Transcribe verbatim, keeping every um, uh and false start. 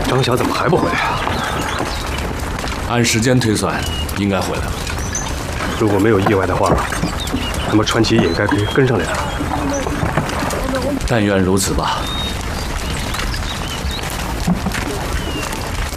张晓怎么还不回来啊？ 按时间推算，应该回来了。 如果没有意外的话，那么传奇也应该可以跟上来了。 但愿如此吧。